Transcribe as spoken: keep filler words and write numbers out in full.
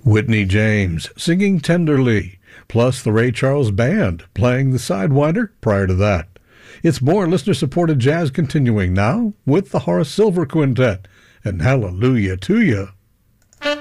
Whitney James singing Tenderly, plus the Ray Charles Band playing the Sidewinder prior to that. It's more listener-supported jazz continuing now with the Horace Silver Quintet and Hallelujah to Ya.